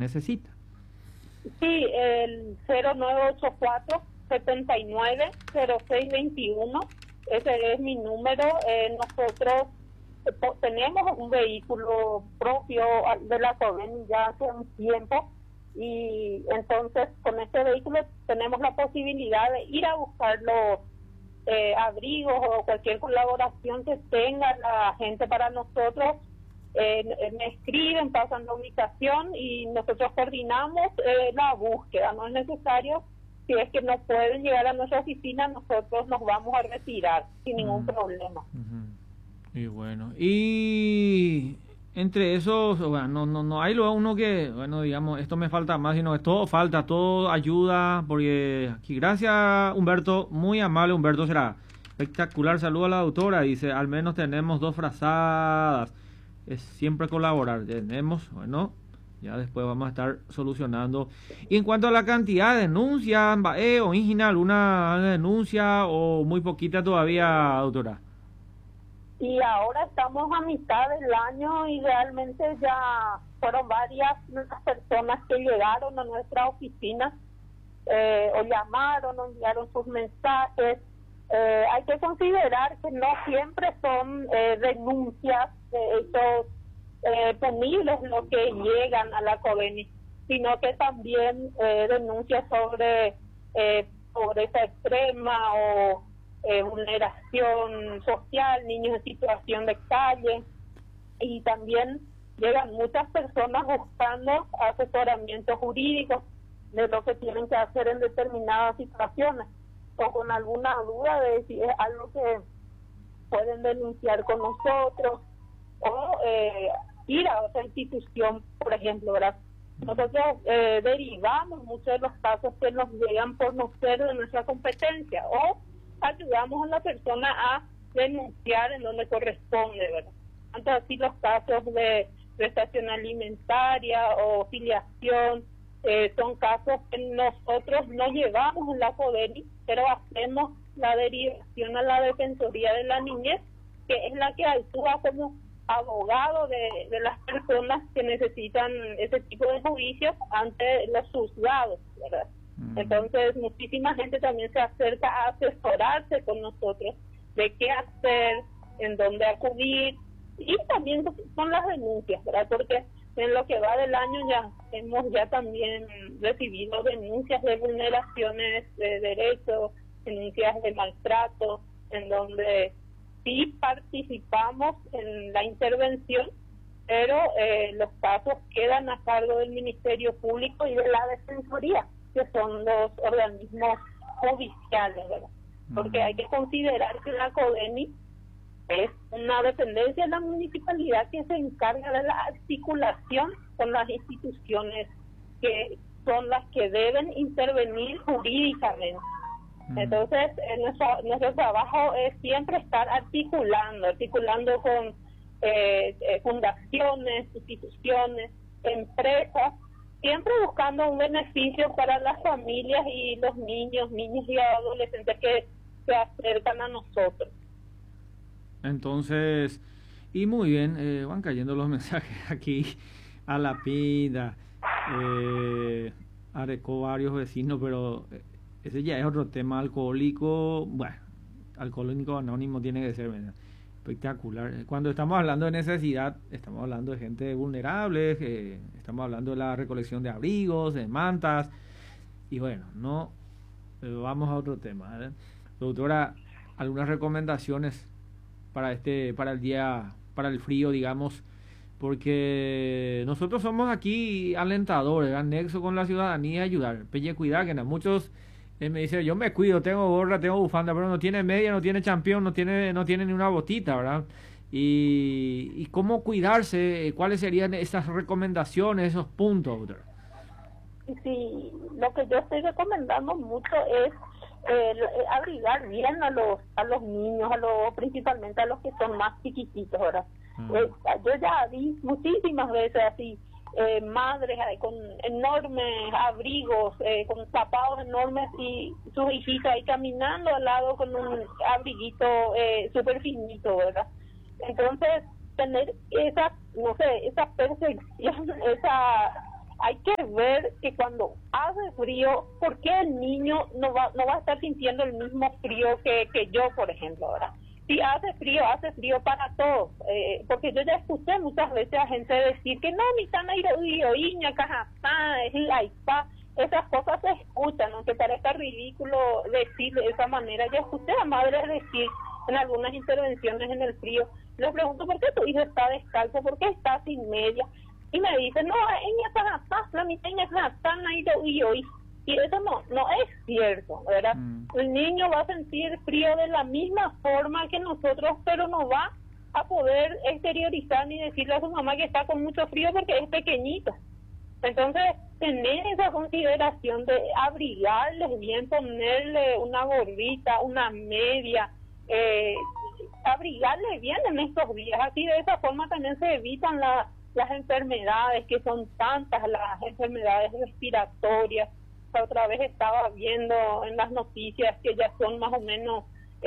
necesita. Sí, el 0984-790621, ese es mi número. Nosotros tenemos un vehículo propio de la Coven ya hace un tiempo, y entonces con este vehículo tenemos la posibilidad de ir a buscar los abrigos o cualquier colaboración que tenga la gente para nosotros. Me escriben, pasan la ubicación y nosotros coordinamos la búsqueda. No es necesario, si es que no pueden llegar a nuestra oficina, nosotros nos vamos a retirar sin ningún problema. Y bueno, y entre esos, bueno, no hay luego uno que, bueno, digamos, esto me falta más, sino que todo falta, todo ayuda, porque aquí, gracias Humberto, muy amable Humberto, será espectacular. Saludo a la doctora, dice, al menos tenemos 2 frazadas. Es siempre colaborar, tenemos, bueno, ya después vamos a estar solucionando. Y en cuanto a la cantidad de denuncias, o Ingina, ¿alguna denuncia o muy poquita todavía, doctora? Y ahora estamos a mitad del año y realmente ya fueron varias las personas que llegaron a nuestra oficina, o llamaron o enviaron sus mensajes. Hay que considerar que no siempre son denuncias de hechos punibles lo que llegan a la COVENI, sino que también denuncias sobre pobreza extrema o vulneración social, niños en situación de calle, y también llegan muchas personas buscando asesoramiento jurídico de lo que tienen que hacer en determinadas situaciones, o con alguna duda de si es algo que pueden denunciar con nosotros, o ir a otra institución, por ejemplo, ¿verdad? Nosotros derivamos muchos de los casos que nos llegan por no ser de nuestra competencia, o ayudamos a la persona a denunciar en donde corresponde, ¿verdad? Tanto así los casos de prestación alimentaria o filiación, son casos que nosotros no llevamos en la COVENI, pero hacemos la derivación a la Defensoría de la Niñez, que es la que actúa como abogado de las personas que necesitan ese tipo de juicios ante los juzgados, ¿verdad? Entonces muchísima gente también se acerca a asesorarse con nosotros de qué hacer, en dónde acudir, y también con las denuncias, ¿verdad? Porque en lo que va del año ya hemos también recibido denuncias de vulneraciones de derechos, denuncias de maltrato, en donde sí participamos en la intervención, pero los casos quedan a cargo del Ministerio Público y de la Defensoría, que son los organismos judiciales, ¿verdad? Porque hay que considerar que la COVENI es una dependencia de la municipalidad que se encarga de la articulación con las instituciones que son las que deben intervenir jurídicamente. Entonces, nuestro trabajo es siempre estar articulando con fundaciones, instituciones, empresas, siempre buscando un beneficio para las familias y los niños y adolescentes que se acercan a nosotros. Entonces, y muy bien, van cayendo los mensajes aquí a la pinta, arecó varios vecinos, pero ese ya es otro tema. Alcohólico, bueno, alcohólico anónimo tiene que ser, ¿verdad? Espectacular. Cuando estamos hablando de necesidad, estamos hablando de gente vulnerable, estamos hablando de la recolección de abrigos, de mantas, y bueno, no vamos a otro tema, ¿verdad? Doctora, algunas recomendaciones para el frío, digamos, porque nosotros somos aquí alentadores, nexo con la ciudadanía, ayudar, cuidar, que no, muchos me dicen, yo me cuido, tengo gorra, tengo bufanda, pero no tiene media, no tiene champión, no tiene ni una botita, ¿verdad? Y cómo cuidarse, cuáles serían esas recomendaciones, esos puntos, doctor. Sí, lo que yo estoy recomendando mucho es abrigar bien a los niños, principalmente a los que son más chiquititos, ¿verdad? Yo ya vi muchísimas veces así, madres con enormes abrigos, con tapados enormes, y sus hijitos ahí caminando al lado con un abriguito súper finito, ¿verdad? Entonces, tener esa percepción, hay que ver que cuando hace frío, ¿por qué el niño no va a estar sintiendo el mismo frío que yo, por ejemplo, ahora? Si hace frío para todos, porque yo ya escuché muchas veces a gente decir que no, mi sana iña, cajazá, es la ipa, esas cosas se escuchan, aunque parezca ridículo decir de esa manera. Yo escuché a madres decir en algunas intervenciones en el frío, les pregunto, ¿por qué tu hijo está descalzo? ¿Por qué está sin media? Y me dicen, no, ella está la mitad está y eso no es cierto, ¿verdad? El niño va a sentir frío de la misma forma que nosotros, pero no va a poder exteriorizar ni decirle a su mamá que está con mucho frío porque es pequeñito. Entonces, tener esa consideración de abrigarles bien, ponerle una gorrita, una media, abrigarles bien en estos días, así de esa forma también se evitan las enfermedades, que son tantas, las enfermedades respiratorias. Otra vez estaba viendo en las noticias que ya son más o menos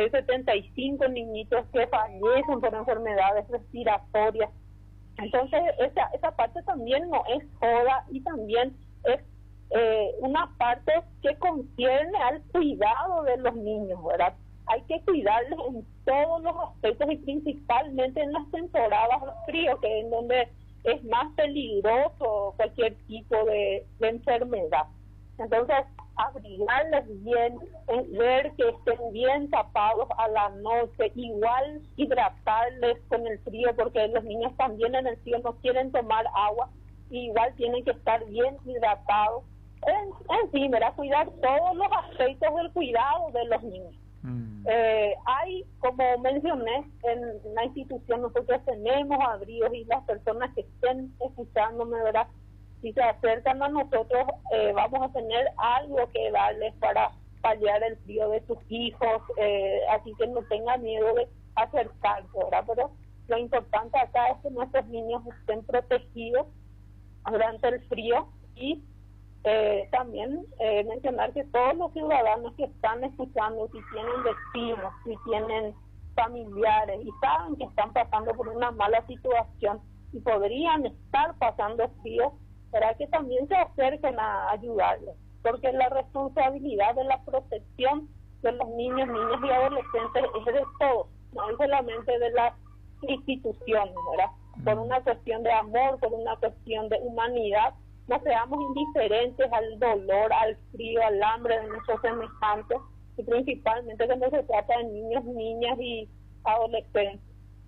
75 niñitos que fallecen por enfermedades respiratorias. Entonces esa parte también no es joda y también es una parte que concierne al cuidado de los niños, ¿verdad? Hay que cuidarles en todos los aspectos y principalmente en las temporadas frías, que es donde es más peligroso cualquier tipo de enfermedad. Entonces, abrigarles bien, ver que estén bien tapados a la noche, igual hidratarles con el frío, porque los niños también en el frío no quieren tomar agua, igual tienen que estar bien hidratados. En fin, ¿verdad? Cuidar todos los aspectos del cuidado de los niños. Hay, como mencioné, en la institución nosotros tenemos abrigos y las personas que estén escuchándome, ¿verdad? Si se acercan a nosotros, vamos a tener algo que darles para paliar el frío de sus hijos, así que no tengan miedo de acercarse, ¿verdad? Pero lo importante acá es que nuestros niños estén protegidos durante el frío y también mencionar que todos los ciudadanos que están escuchando, si tienen vecinos, si tienen familiares y saben que están pasando por una mala situación y podrían estar pasando frío, para que también se acerquen a ayudarles, porque la responsabilidad de la protección de los niños, niñas y adolescentes es de todos, no es solamente de las instituciones, ¿verdad? Por una cuestión de amor, por una cuestión de humanidad, no seamos indiferentes al dolor, al frío, al hambre de nuestros semejantes, y principalmente cuando se trata de niños, niñas y adolescentes.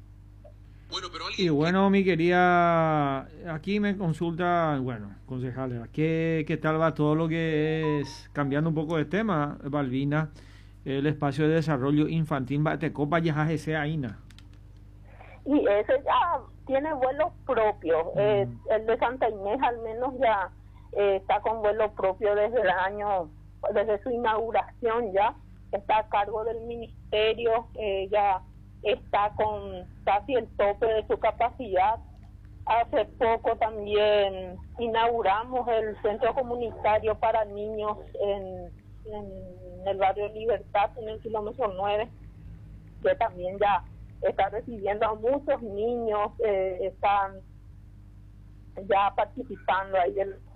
Y bueno, mi querida, aquí me consulta, bueno, concejal, ¿qué tal va todo lo que es, cambiando un poco de tema, Balbina, el espacio de desarrollo infantil Batecopa Yajaje Aina? Y ese ya tiene vuelo propio, el de Santa Inés al menos ya está con vuelo propio desde su inauguración ya, está a cargo del ministerio, ya está con casi el tope de su capacidad. Hace poco también inauguramos el centro comunitario para niños en el barrio Libertad, en el kilómetro 9, que también ya está recibiendo a muchos niños, están ya participando ahí.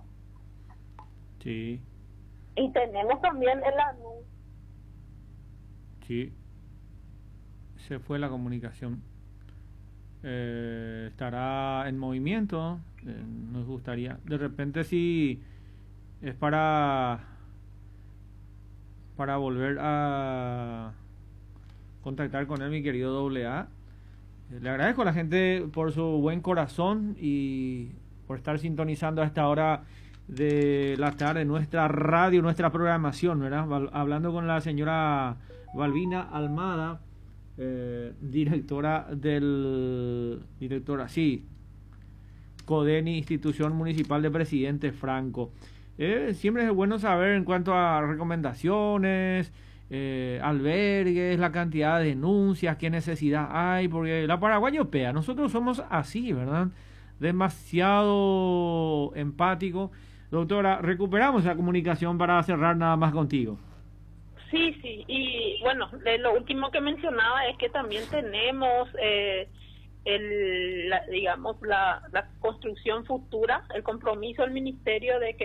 Sí. Y tenemos también el anuncio. Sí. Se fue la comunicación. Estará en movimiento. Nos gustaría. De repente, si es para volver a contactar con él, mi querido AA. Le agradezco a la gente por su buen corazón y por estar sintonizando a esta hora de la tarde nuestra radio, nuestra programación, ¿verdad? Hablando con la señora Balbina Almada, directora, CODENI, Institución Municipal de Presidente Franco. Siempre es bueno saber en cuanto a recomendaciones, albergues, la cantidad de denuncias, qué necesidad hay, porque la paraguayopea, nosotros somos así, ¿verdad? Demasiado empático. Doctora, recuperamos la comunicación para cerrar nada más contigo. Sí, y bueno, lo último que mencionaba es que también tenemos digamos la construcción futura, el compromiso del ministerio de que